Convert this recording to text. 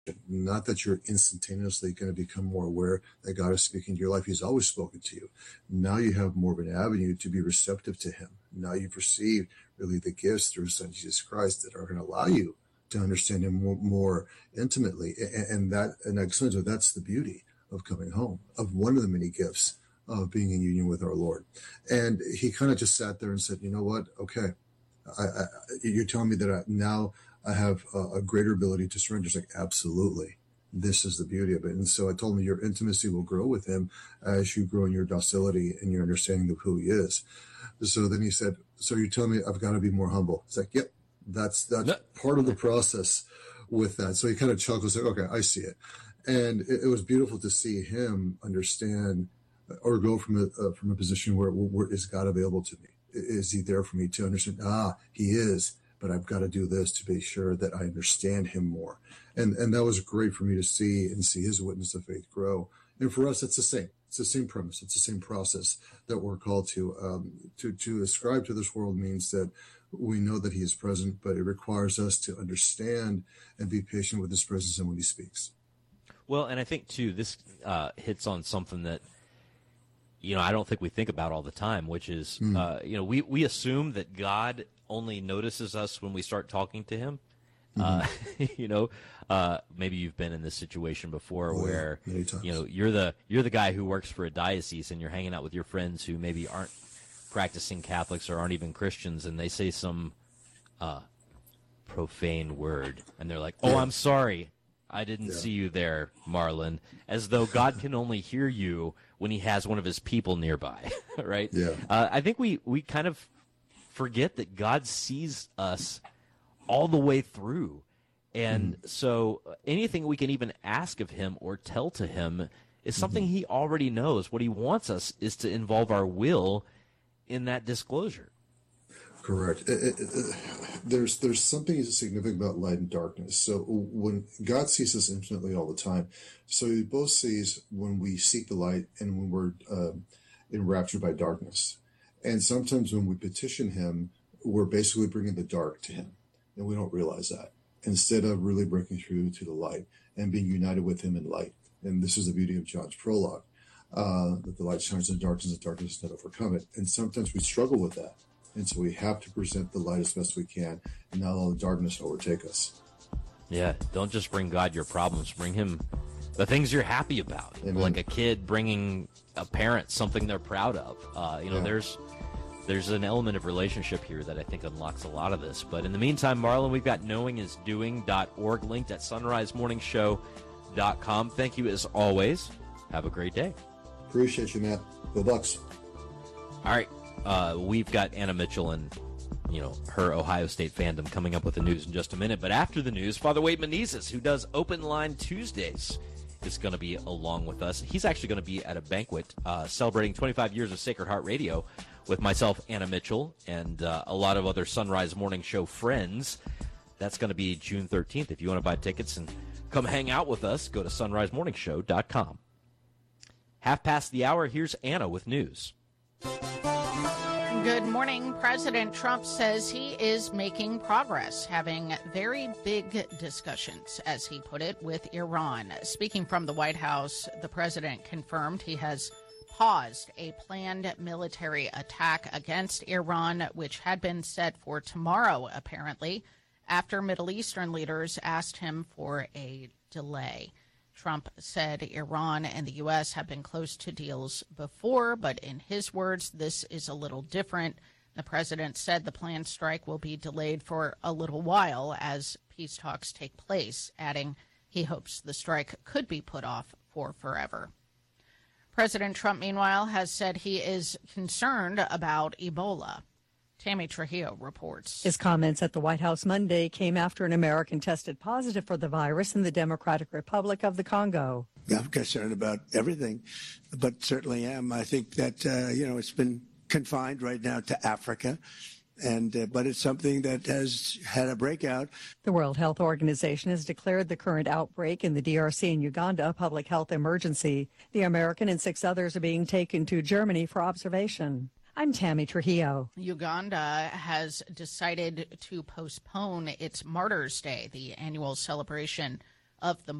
Not that you're instantaneously going to become more aware that God is speaking to your life. He's always spoken to you. Now you have more of an avenue to be receptive to him. Now you perceive really the gifts through his son Jesus Christ that are going to allow you to understand him more intimately. And I explained to her, that's the beauty of coming home, of one of the many gifts of being in union with our Lord. And he kind of just sat there and said, you know what? Okay. You're telling me that now I have a greater ability to surrender. It's like, absolutely. This is the beauty of it. And so I told him your intimacy will grow with him as you grow in your docility and your understanding of who he is. So then he said, so you're telling me I've got to be more humble. It's like, yep, that's part of the process with that. So he kind of chuckles, like, okay, I see it. And it was beautiful to see him understand or go from a position where is God available to me? Is he there for me to understand? He is, but I've got to do this to be sure that I understand him more. And that was great for me to see and see his witness of faith grow. And for us, it's the same. It's the same premise. It's the same process that we're called to ascribe to this world means that we know that he is present, but it requires us to understand and be patient with his presence and when he speaks. Well, and I think, too, this hits on something that, I don't think we think about all the time, which is, we assume that God only notices us when we start talking to him. Maybe you've been in this situation before where, you're the guy who works for a diocese and you're hanging out with your friends who maybe aren't practicing Catholics or aren't even Christians, and they say some profane word, and they're like, "Oh, I'm sorry. I didn't see you there, Marlon," as though God can only hear you when he has one of his people nearby, right? Yeah. I think we kind of forget that God sees us all the way through. And so anything we can even ask of him or tell to him is something he already knows. What he wants us is to involve our will in that disclosure. Correct. There's something significant about light and darkness. So when God sees us infinitely all the time, so he both sees when we seek the light and when we're enraptured by darkness. And sometimes when we petition him, we're basically bringing the dark to him, and we don't realize that, instead of really breaking through to the light and being united with him in light. And this is the beauty of John's prologue, that the light shines in the darkness does not overcome it. And sometimes we struggle with that. And so we have to present the light as best we can and not allow the darkness to overtake us. Yeah, don't just bring God your problems. Bring him the things you're happy about. Amen. Like a kid bringing a parent something they're proud of. There's an element of relationship here that I think unlocks a lot of this. But in the meantime, Marlon, we've got knowingisdoing.org linked at sunrisemorningshow.com. Thank you as always. Have a great day. Appreciate you, Matt. Go Bucks. All right. We've got Anna Mitchell and, her Ohio State fandom coming up with the news in just a minute. But after the news, Father Wade Menezes, who does Open Line Tuesdays, is going to be along with us. He's actually going to be at a banquet celebrating 25 years of Sacred Heart Radio with myself, Anna Mitchell, and a lot of other Sunrise Morning Show friends. That's going to be June 13th. If you want to buy tickets and come hang out with us, go to sunrisemorningshow.com. 5:30, here's Anna with news. Good morning. President Trump says he is making progress, having very big discussions, as he put it, with Iran. Speaking from the White House, the president confirmed he has paused a planned military attack against Iran, which had been set for tomorrow, apparently, after Middle Eastern leaders asked him for a delay. Trump said Iran and the U.S. have been close to deals before, but in his words, this is a little different. The president said the planned strike will be delayed for a little while as peace talks take place, adding he hopes the strike could be put off for forever. President Trump, meanwhile, has said he is concerned about Ebola. Tammy Trujillo reports. His comments at the White House Monday came after an American tested positive for the virus in the Democratic Republic of the Congo. I'm concerned about everything, but certainly am. I think that, it's been confined right now to Africa, but it's something that has had a breakout. The World Health Organization has declared the current outbreak in the DRC and Uganda a public health emergency. The American and 6 others are being taken to Germany for observation. I'm Tammy Trujillo. Uganda has decided to postpone its Martyrs' Day, the annual celebration of the